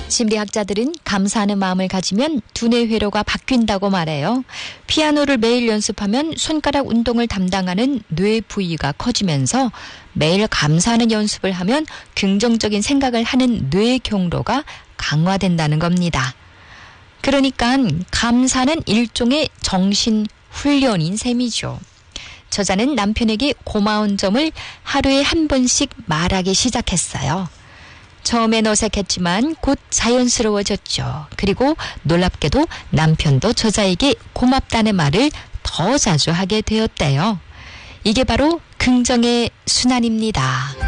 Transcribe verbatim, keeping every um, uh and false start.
심리학자들은 감사하는 마음을 가지면 두뇌 회로가 바뀐다고 말해요. 피아노를 매일 연습하면 손가락 운동을 담당하는 뇌 부위가 커지면서 매일 감사하는 연습을 하면 긍정적인 생각을 하는 뇌 경로가 강화된다는 겁니다. 그러니까 감사는 일종의 정신 훈련인 셈이죠. 저자는 남편에게 고마운 점을 하루에 한 번씩 말하기 시작했어요. 처음엔 어색했지만 곧 자연스러워졌죠. 그리고 놀랍게도 남편도 저자에게 고맙다는 말을 더 자주 하게 되었대요. 이게 바로 긍정의 순환입니다.